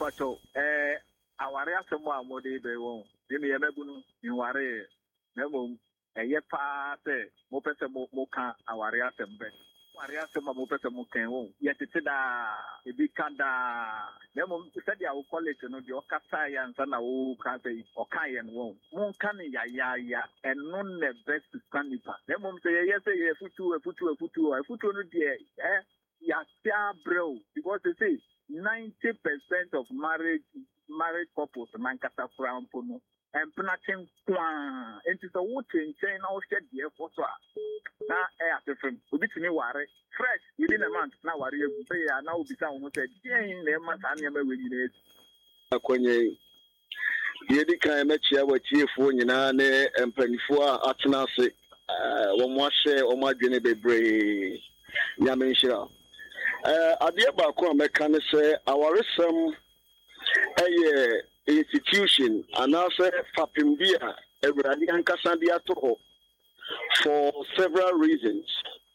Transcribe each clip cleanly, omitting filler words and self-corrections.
Pacho, aware asemo amode be won. Demi yemegunu inware nemo eye pa se mo pese mo kan aware asembe. Aware asemo mo pese mo kan won. Yetete da ebi kanda nemo said ya college no de okata ya nsa na wo kan say okan ye no won. Mon kan ya eno ne best canipa. Nemo say ye say ye futu no de ya tia bro because they say 90% of married couples mankata frampo no and planting kwa into the water in chain all shed the photo na different obitimi ware fresh within a month na ware you say now be sound who said in the month and never we need akwenye yedi kan mechia wachiefo nyina ne empanifo a atena ase wo mo ahye wo mo adwene bebre nyame nhyira adeɛ baako a mɛka ne sɛ awaresɛm ɛyɛ institution anaasɛ fapem bi a awurade ankasa de ato hɔ for several reasons.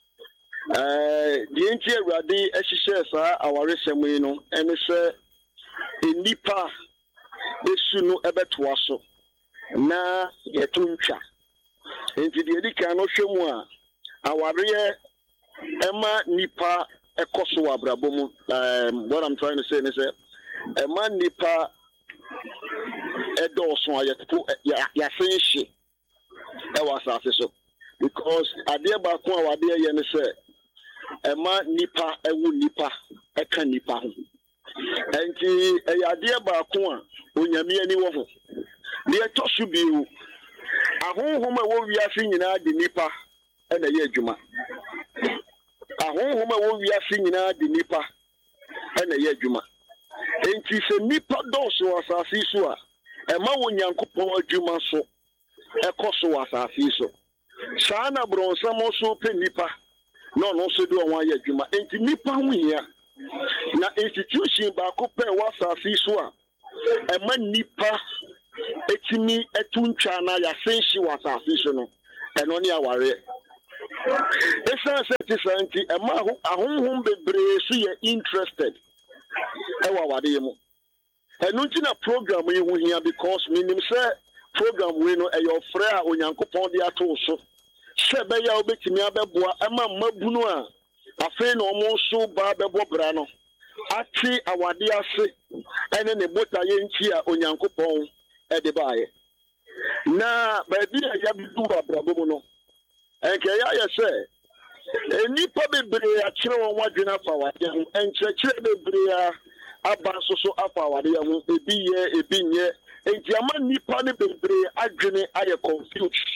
Deɛ nti awurade ahyehyɛ saa awaresɛm yi no ɛne sɛ nnipa esu no ɛbɛtoa so na yɛto ntwa. Nti deɛ di kan no hwɛ mu a awareɛ ɛma nnipa ekoso abrabomu what I'm trying to say is a man nipa edoso ayeto ya senhye e wasase so because ade ba ko a wade ye ne se e man nipa ewu nipa e kan nipa ho enti e ade ba ko a onyame ani wo ho ne eto so biu ahonhom a wo wiase nyina de nipa e na ye adwuma ahonhom a wo wiase nyina de nipa na ye adwuma enti se nipa dɔso asase so a ɛma wo nyankopɔn adwuma so ɛkɔso asase so saa na bronsam so pe nipa na ɔno so de ɔn ayɛ adwuma enti nipa ho hia na institution ba ko pe wa asase so a ɛma nipa etimi etuntwa na ya senhyi wa asase so no ɛno ne aware Esa senti ema ahonhom bebre so ye interested ewa wade mu enu nti na program yi ho hia because minim say program we no e yo frɛ a onyankopɔn de ato so sɛ be ya obetimi abɛboa ema mabunu a afei na ɔmo so ba bɛbɔ bra no ati awade ase ene ne botaye nti a onyankopɔn e de baaye na ba bi ya bidu abrabo mu no enke ya say nipa bebre a kire won wadwena fa wade ho enkyekire bebre a aba so afa wade ho ebi nye enti ama nipa ne bebre adwene aye confused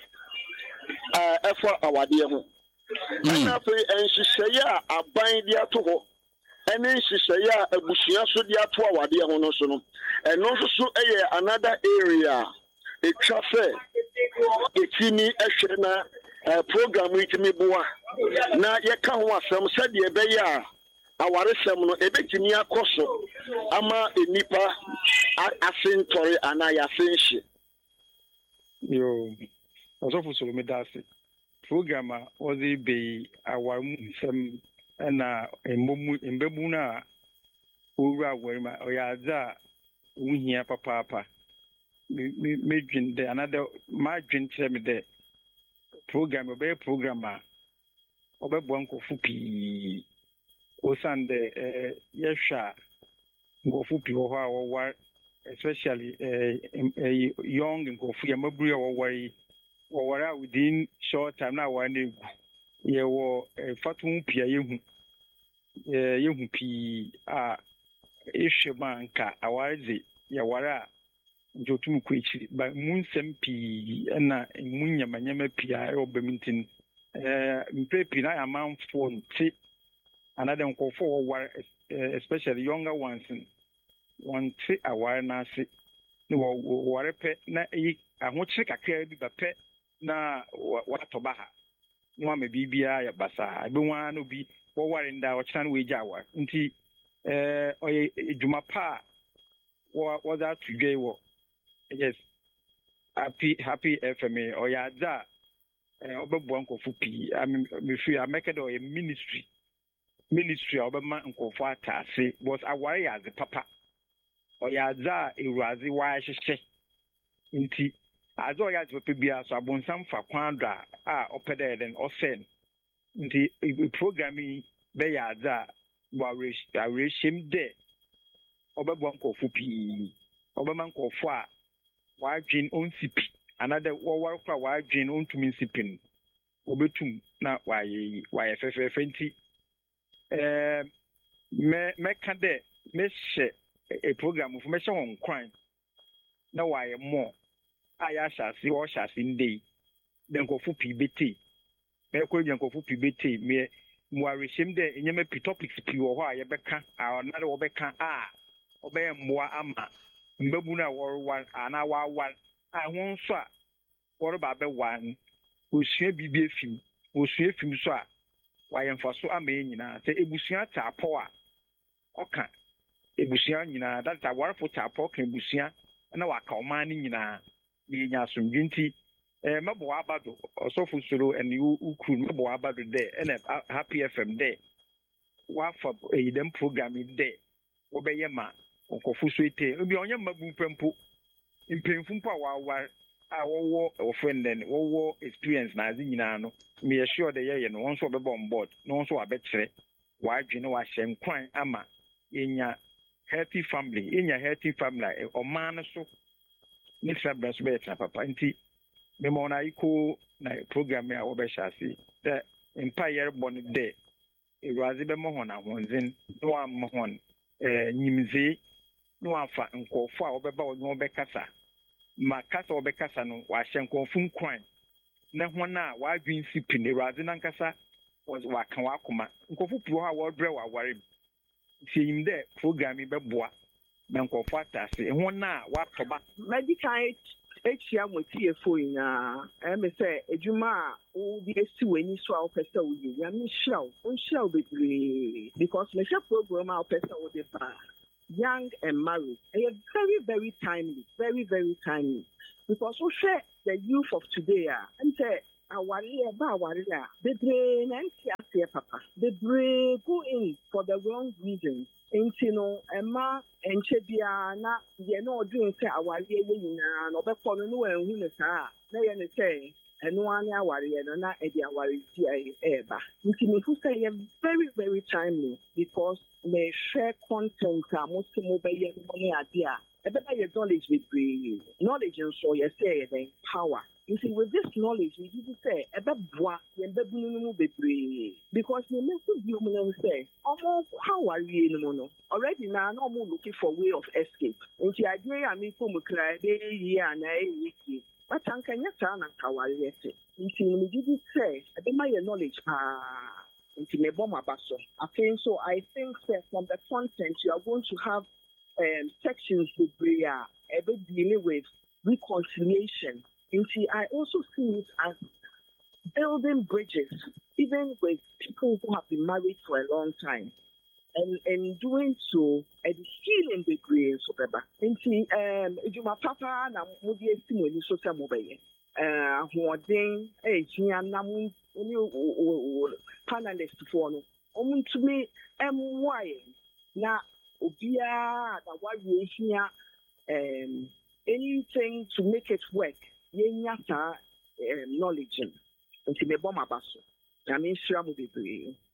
efa awade ho na fe enhyehyɛ a aban de ato ho ene nhyehyɛ a abusua so de ato awade ho no so no eno so eye another area etwa fe etimi ehwe na program itimi boa na yeka ho asem sɛ de ebe ya awaresem no ebetimi akoso ama enipa asentore ana ya senhye yo asofo Solomon Dase program a ozi be awarum nsem na embebu na owura awarima oyaza wuhia papa medwin de another madwin tell me de program obey program a obebo nkofo pii osande yehwa nkofo pii ho a wo especially young nkofo ya maburu wo wara within short time na wa na egu ye wo fatu pia yehu pii a ehwe banka awaze ya wara njotum kwechi ba munsem pii na munyamanyama pia e obamintin mpepi na amanfo nti another nkofo wo war especially younger ones want aware na se no ware pe na yi ahokyere kakra bi ba pe na watoba ha no ma bibia ya basa be wan no bi wo ware nda wo kyana we gyawa nti oye edwuma pa wo that today wo yes happy FMA oyaza obebo nkofo pi me free ameke do ministry obema nkofo atase was aware as the papa Oyaza Irazi wa hyehyɛ nti azo ya tpepe bia so abonsam fa kwandra opede den osen nti programming be ya za wa reshim de obebwa nkofo pii obema nkofo a wadwin onsipi another wɔwɔrekora wadwin ontumi nsipin obetum na waye fefefe nti meka de mehyɛ a program of mehyɛ wɔn kwan na waye more aya hyase o hyase ndei den nkofo pii beti mekɔ nkofo pii beti me muarehyem de enyema pi topics pii wɔ hɔ a yɛbɛka another wɔbɛka obey mmoa ama mbabu na wɔrewar ana wawar ho nso a wɔreba bɛwan osua bibie fim osua fim so a wayɛmfa so ama nyinaa sɛ ebusua taapɔ a ɔka ebusua nyinaa data warfo taapɔ ka ebusua na waka ɔman ne nyinaa yɛnya asomdwe nti mabɔ abado ɔsɔfo soro ɛne ukuru mabɔ abado dɛ ɛna happy fm dɛ wafa edem program dɛ wɔbɛyɛ ma nkɔfo so ete obi onye mabu pempo mpemfu mpo a wawar a wɔwɔ offended wɔwɔ experience na azi nyinaa no me sure de yɛ no wɔn so bɛbɔ on board no wɔn so abɛkyerɛ wadwene wahyɛ nkwan ama yenya healthy family ɔman no so ne sabra so bɛyɛ papa nti me mo na iko na program a wɔbɛhyɛ ase dɛ mpa yɛrebɔ no dɛ ewuraze bɛmɔ hɔn ahonzen no am hɔn nyimze no afa nkɔfo a wɔbɛba wɔn bɛkasa ma kasa wɔbɛkasa no wahyɛ nkɔfo nkwan na hɔn a wadwin si pin ewuraze nankasa waka wakoma nkɔfo pii hɔ a wɔbrɛ waware siyim dɛ program yi bɛboa na nkɔfo atase hɔn a watɔba medical echia motiefo nyinaa me sɛ adwuma a wo bi esi w'ani so a wopɛ sɛ woyɛ ya me hyiraw bebree because me hwɛ program a wopɛ sɛ wode ba young and married very very timely because we share the youth of today and say aware a bebree na ntia papa bebree go in for the wrong reasons nti no ema enche bia na ye na odun say aware ye nyina no obekọ no no anhu ne saa na ye ne say eno ane aware ye no na e di aware ti eba nti me fu say very very timely because me share content a mo be ye no ne ade a ebe na ye knowledge knowledge so ye say the power. You see, with this knowledge, we did say, because we must human say, how are you? Already now, no more looking for way of escape. And the idea I mean, come cry, and but I can yet turn and how I let it. You see, we did say, I think my knowledge, into me bomb basso. I think so. I think that from the content, you are going to have sections with Bria, ever dealing with reconciliation. And see, I also see it as building bridges, even with people who have been married for a long time. And doing so at the healing degree, so and see, Juma Papa, and Moody Estimate, social mobile. Who are then, Namu, panelist for no. To me, why now, Obia, the white here, anything to make it work. Yenya knowledge nti me bomba baso na me nhira mo bebree